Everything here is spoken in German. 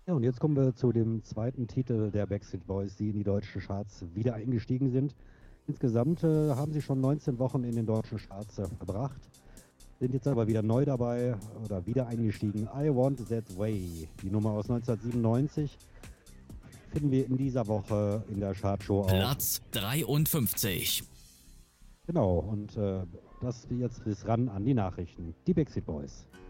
Ja, und jetzt kommen wir zu dem zweiten Titel der Backstreet Boys, die in die deutschen Charts wieder eingestiegen sind. Insgesamt haben sie schon 19 Wochen in den deutschen Charts verbracht, sind jetzt aber wieder neu dabei oder wieder eingestiegen. I Want That Way, die Nummer aus 1997, finden wir in dieser Woche in der Chartshow auf. Platz 53. Genau, und das jetzt bis ran an die Nachrichten. Die Backstreet Boys.